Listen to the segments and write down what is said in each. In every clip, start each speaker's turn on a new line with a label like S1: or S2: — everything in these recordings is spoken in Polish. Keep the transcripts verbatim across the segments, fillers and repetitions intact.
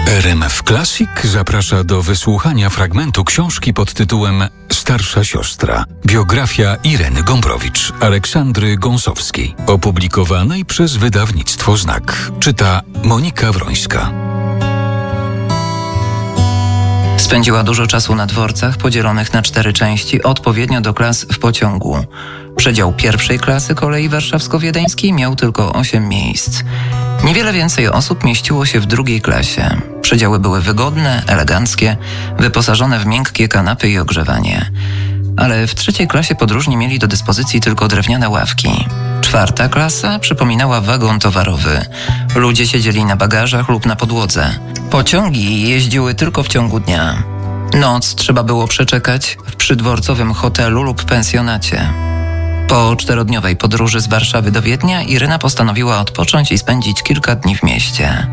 S1: R M F Classic zaprasza do wysłuchania fragmentu książki pod tytułem Starsza siostra. Biografia Ireny Gombrowicz, Aleksandry Gąsowskiej, opublikowanej przez wydawnictwo Znak. Czyta Monika Wrońska.
S2: Spędziła dużo czasu na dworcach podzielonych na cztery części, odpowiednio do klas w pociągu. Przedział pierwszej klasy kolei warszawsko-wiedeńskiej miał tylko osiem miejsc. Niewiele więcej osób mieściło się w drugiej klasie. Przedziały były wygodne, eleganckie, wyposażone w miękkie kanapy i ogrzewanie. Ale w trzeciej klasie podróżni mieli do dyspozycji tylko drewniane ławki. Czwarta klasa przypominała wagon towarowy. Ludzie siedzieli na bagażach lub na podłodze. Pociągi jeździły tylko w ciągu dnia. Noc trzeba było przeczekać w przydworcowym hotelu lub pensjonacie. Po czterodniowej podróży z Warszawy do Wiednia Iryna postanowiła odpocząć i spędzić kilka dni w mieście.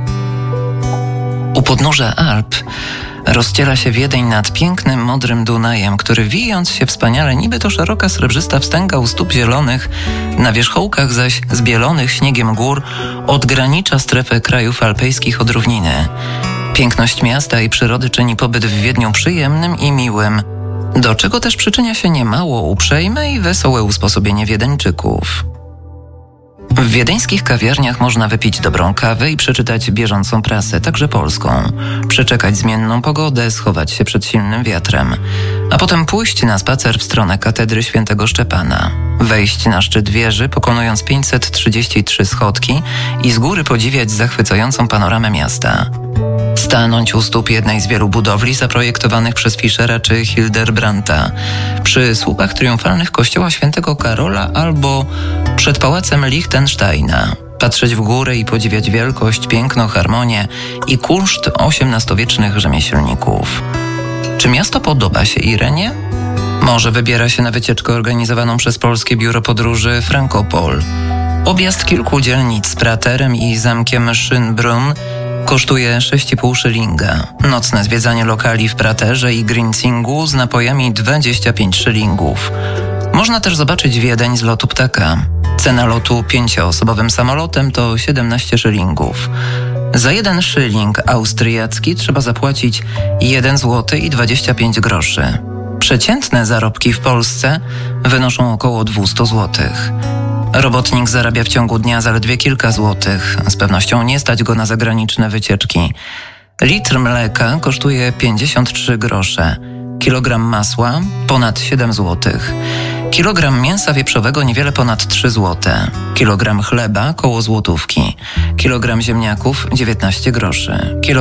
S2: U podnóża Alp rozciera się Wiedeń nad pięknym, modrym Dunajem, który wijąc się wspaniale, niby to szeroka srebrzysta wstęga u stóp zielonych, na wierzchołkach zaś zbielonych śniegiem gór odgranicza strefę krajów alpejskich od równiny. Piękność miasta i przyrody czyni pobyt w Wiedniu przyjemnym i miłym, do czego też przyczynia się niemało uprzejme i wesołe usposobienie Wiedeńczyków. W wiedeńskich kawiarniach można wypić dobrą kawę i przeczytać bieżącą prasę, także polską, przeczekać zmienną pogodę, schować się przed silnym wiatrem, a potem pójść na spacer w stronę katedry świętego Szczepana, wejść na szczyt wieży, pokonując pięćset trzydzieści trzy schodki i z góry podziwiać zachwycającą panoramę miasta. Stanąć u stóp jednej z wielu budowli zaprojektowanych przez Fischera czy Hilderbrandta, przy słupach triumfalnych kościoła świętego Karola albo przed pałacem Liechtensteina, patrzeć w górę i podziwiać wielkość, piękno, harmonię i kunszt osiemnastowiecznych rzemieślników. Czy miasto podoba się Irenie? Może wybiera się na wycieczkę organizowaną przez Polskie Biuro Podróży Frankopol. Objazd kilku dzielnic z Praterem i zamkiem Schönbrunn kosztuje sześć i pół szylinga. Nocne zwiedzanie lokali w Praterze i Grinzingu z napojami dwadzieścia pięć szylingów. Można też zobaczyć Wiedeń z lotu ptaka. Cena lotu pięcioosobowym samolotem to siedemnaście szylingów. Za jeden szyling austriacki trzeba zapłacić jeden złoty i dwadzieścia pięć groszy. Przeciętne zarobki w Polsce wynoszą około dwieście złotych. Robotnik zarabia w ciągu dnia zaledwie kilka złotych. Z pewnością nie stać go na zagraniczne wycieczki. Litr mleka kosztuje pięćdziesiąt trzy grosze. Kilogram masła ponad siedem złotych. Kilogram mięsa wieprzowego niewiele ponad trzy złote. Kilogram chleba koło złotówki. Kilogram ziemniaków dziewiętnaście groszy. Kilo